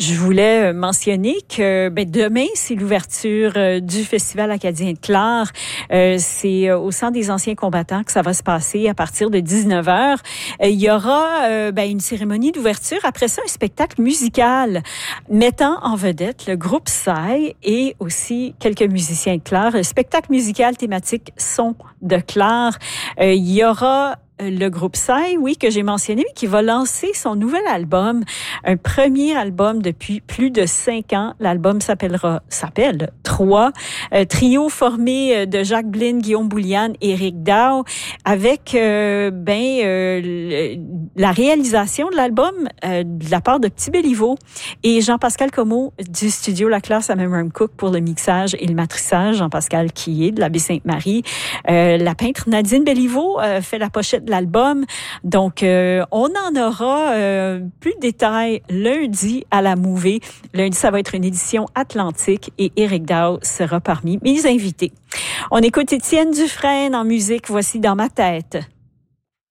Je voulais mentionner que demain, c'est l'ouverture du Festival acadien de Clare. C'est au Centre des anciens combattants que ça va se passer à partir de 19h. Il y aura une cérémonie d'ouverture. Après ça, un spectacle musical mettant en vedette le groupe Psy et aussi quelques musiciens de Clare. Un spectacle musical thématique son de Clare. Il y aura le groupe Psy, oui, que j'ai mentionné, qui va lancer son nouvel album, un premier album depuis plus de 5 ans. L'album s'appelle 3. Trio formé de Jacques Blin, Guillaume Bouliane, Éric Dow, avec la réalisation de l'album de la part de Petit Béliveau et Jean-Pascal Comeau du studio La Classe à Memram Cook pour le mixage et le matrissage. Jean-Pascal qui est de la Baie-Sainte-Marie. La peintre Nadine Béliveau fait la pochette de l'album. Donc, on en aura plus de détails lundi à la Mouvée. Lundi, ça va être une édition atlantique et Éric Dow sera parmi mes invités. On écoute Étienne Dufresne en musique. Voici Dans ma tête.